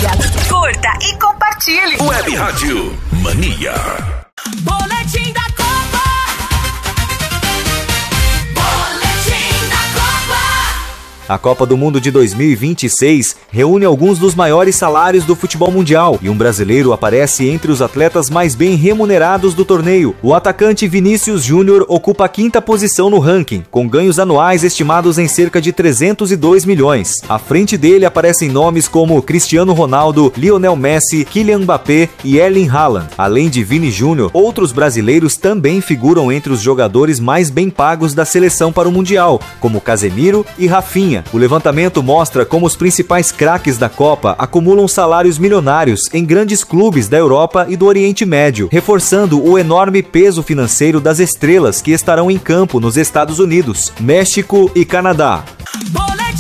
Mania. Curta e compartilhe. Web Rádio Mania. Boletim da Copa. Boletim da Copa. A Copa do Mundo de 2026 reúne alguns dos maiores salários do futebol mundial e um brasileiro aparece entre os atletas mais bem remunerados do torneio. O atacante Vinícius Júnior ocupa a 5ª posição no ranking, com ganhos anuais estimados em cerca de 302 milhões. À frente dele aparecem nomes como Cristiano Ronaldo, Lionel Messi, Kylian Mbappé e Erling Haaland. Além de Vini Júnior, outros brasileiros também figuram entre os jogadores mais bem pagos da seleção para o Mundial, como Casemiro e Rafinha. O levantamento mostra como os principais craques da Copa acumulam salários milionários em grandes clubes da Europa e do Oriente Médio, reforçando o enorme peso financeiro das estrelas que estarão em campo nos Estados Unidos, México e Canadá.